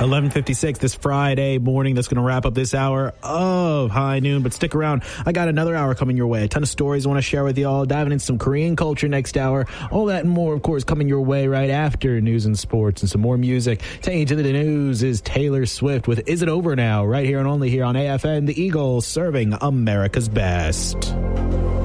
11:56 this Friday morning. That's going to wrap up this hour of High Noon. But stick around. I got another hour coming your way. A ton of stories I want to share with you all. Diving into some Korean culture next hour. All that and more, of course, coming your way right after news and sports and some more music. Taking you to the news is Taylor Swift with Is It Over Now? Right here and only here on AFN, the Eagles serving America's best.